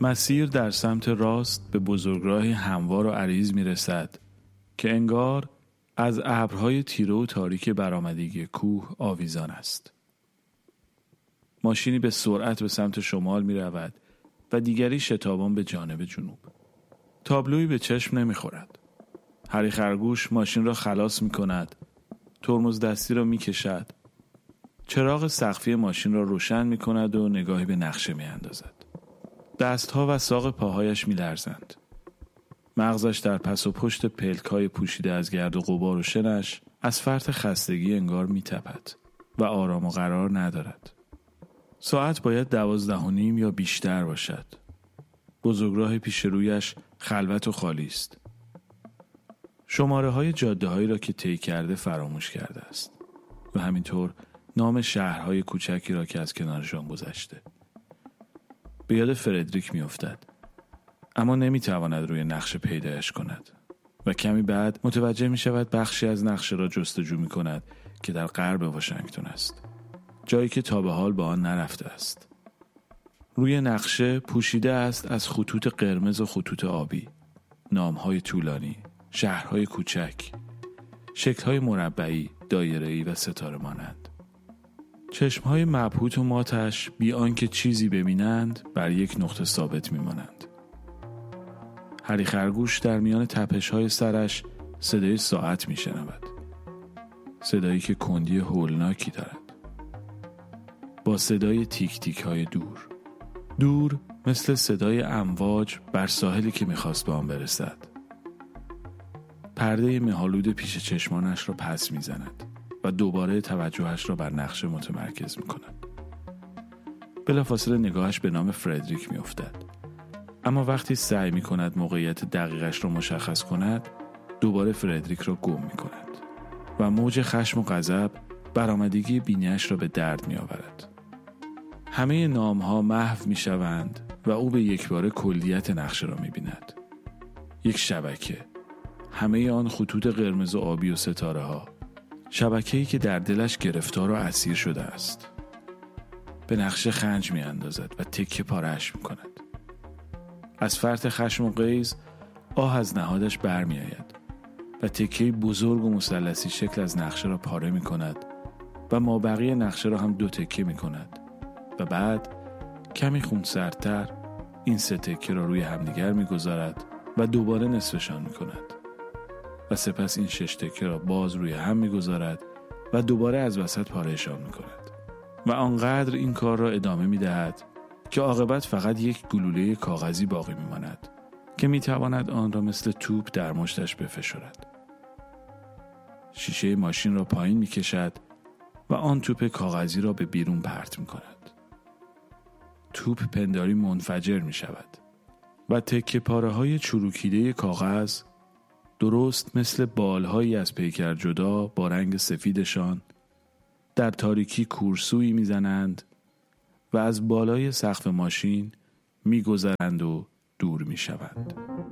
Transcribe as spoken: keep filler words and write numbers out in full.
مسیر در سمت راست به بزرگراهی هموار و عریض می رسد که انگار از ابرهای تیره و تاریک برآمدگی کوه آویزان است. ماشینی به سرعت به سمت شمال می رود و دیگری شتابان به جانب جنوب. تابلویی به چشم نمی خورد. هری خرگوش ماشین را خلاص می کند، ترمز دستی را می کشد، چراغ سقفی ماشین را روشن می کند و نگاهی به نقشه می اندازد. دستها و ساق پاهایش می لرزند. مغزش در پس و پشت پلک‌های پوشیده از گرد و غبار و شنش از فرط خستگی انگار می تپد و آرام و قرار ندارد. ساعت باید دوازده و نیم یا بیشتر باشد. بزرگراه پیش رویش خلوت و خالی است. شماره های جاده هایی را که طی کرده فراموش کرده است و همینطور نام شهرهای کوچکی را که از کنارشان گذشته. به یاد فردریک می افتد، اما نمی تواند روی نقشه پیدایش کند و کمی بعد متوجه می شود بخشی از نقشه را جستجو می کند که در غرب واشنگتن است، جایی که تا به حال به آن نرفته است. روی نقشه پوشیده است از خطوط قرمز و خطوط آبی، نامهای طولانی، شهرهای کوچک، شکل‌های مربعی، دایره‌ای و ستاره مانند. چشم‌های مبهوت و ماتش بی آنکه چیزی ببینند بر یک نقطه ثابت می‌مانند. هری خرگوش در میان تپش‌های سرش صدای ساعت می‌شنود. صدایی که کندی هولناکی دارد. با صدای تیک تیک های دور. دور مثل صدای امواج بر ساحلی که می‌خواست به آن برسد. پرده مه‌آلود پیش چشمانش را پس می‌زند و دوباره توجهش را بر نقشه متمرکز می‌کند. بلافاصله نگاهش به نام فردریک می‌افتد. اما وقتی سعی می‌کند موقعیت دقیقش را مشخص کند، دوباره فردریک را گم می‌کند و موج خشم و غضب برآمدگی بینی‌اش را به درد می‌آورد. همه نام‌ها محو می‌شوند و او به یکباره کلیت نقشه را می‌بیند. یک شبکه، همه آن خطوط قرمز و آبی و ستاره‌ها، شبکه‌ای که در دلش گرفتار و اسیر شده است. به نقشه خنج می‌اندازد و تکه پاره‌اش می‌کند. از فرط خشم و غیظ آه از نهادش برمی‌آید و تکه‌ای بزرگ و مثلثی شکل از نقشه را پاره می‌کند و مابقی نقشه را هم دو تکه می‌کند و بعد کمی خونسردتر این سه تکه را روی همدیگر می‌گذارد و دوباره نصفشان می‌کند و سپس این شش تکه را باز روی هم می‌گذارد و دوباره از وسط پارهشان می‌کند و آنقدر این کار را ادامه می‌دهد که عاقبت فقط یک گلوله کاغذی باقی می‌ماند که می‌تواند آن را مثل توپ در مشتش بفشارد. شیشه ماشین را پایین می‌کشد و آن توپ کاغذی را به بیرون پرت می‌کند. توپ پنداری منفجر می‌شود و تکه پاره‌های چروکیده کاغذ درست مثل بالهایی از پیکر جدا با رنگ سفیدشان در تاریکی کورسویی می‌زنند و از بالای سقف ماشین می‌گذرند و دور می‌شوند.